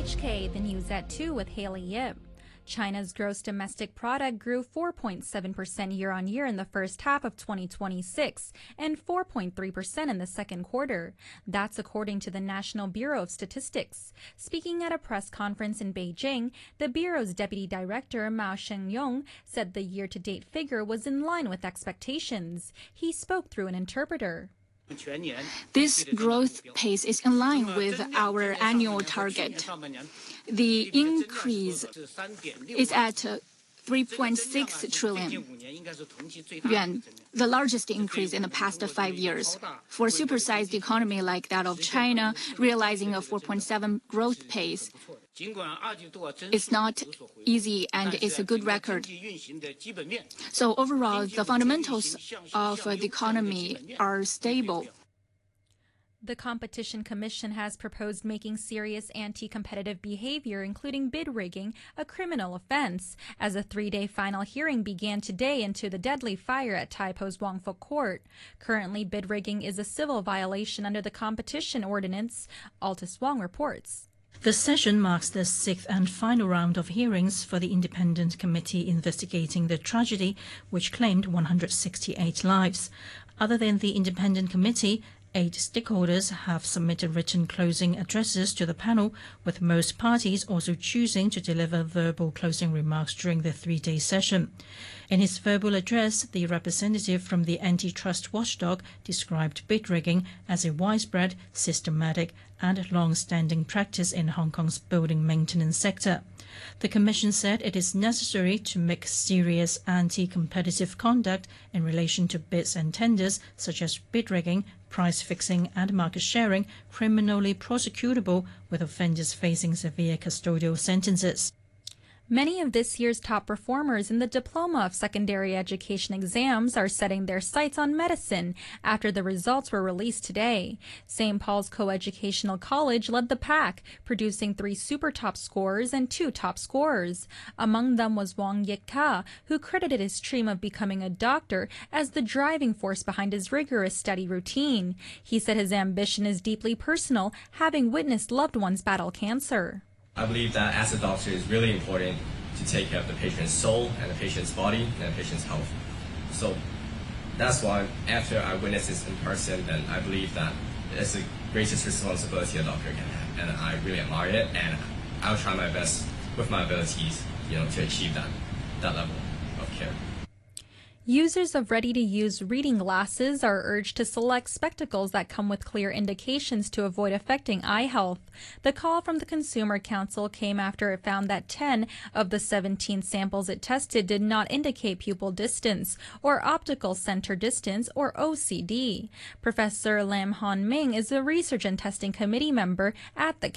NHK, the news at 2 with Haley Yip. China's gross domestic product grew 4.7% year-on-year in the first half of 2026 and 4.3% in the second quarter. That's according to the National Bureau of Statistics. Speaking at a press conference in Beijing, the Bureau's Deputy Director Mao Shenyong said the year-to-date figure was in line with expectations. He spoke through an interpreter. This growth pace is in line with our annual target. The increase is at 3.6 trillion yuan, the largest increase in the past 5 years. For a supersized economy like that of China, realizing a 4.7 growth pace is not easy, and it's a good record. So overall, the fundamentals of the economy are stable. The Competition Commission has proposed making serious anti-competitive behavior, including bid rigging, a criminal offense, as a 3-day final hearing began today into the deadly fire at Taipo's Wangfuk Court. Currently, bid rigging is a civil violation under the competition ordinance. Altus Wong reports. The session marks the 6th and final round of hearings for the independent committee investigating the tragedy, which claimed 168 lives. Other than the independent committee, 8 stakeholders have submitted written closing addresses to the panel, with most parties also choosing to deliver verbal closing remarks during the 3-day session. In his verbal address, the representative from the antitrust watchdog described bid rigging as a widespread, systematic and long-standing practice in Hong Kong's building maintenance sector. The Commission said it is necessary to make serious anti-competitive conduct in relation to bids and tenders, such as bid rigging, price fixing and market sharing, criminally prosecutable, with offenders facing severe custodial sentences. Many of this year's top performers in the Diploma of Secondary Education exams are setting their sights on medicine after the results were released today. St. Paul's Coeducational College led the pack, producing 3 super top scorers and 2 top scorers. Among them was Wang Yik-ka, who credited his dream of becoming a doctor as the driving force behind his rigorous study routine. He said his ambition is deeply personal, having witnessed loved ones battle cancer. I believe that as a doctor, it's really important to take care of the patient's soul and the patient's body and the patient's health. So that's why after I witnessed this in person, then I believe that it's the greatest responsibility a doctor can have, and I really admire it, and I'll try my best with my abilities, to achieve that level of care. Users of ready-to-use reading glasses are urged to select spectacles that come with clear indications to avoid affecting eye health. The call from the Consumer Council came after it found that 10 of the 17 samples it tested did not indicate pupil distance or optical center distance, or OCD. Professor Lam Hon Ming is a research and testing committee member at the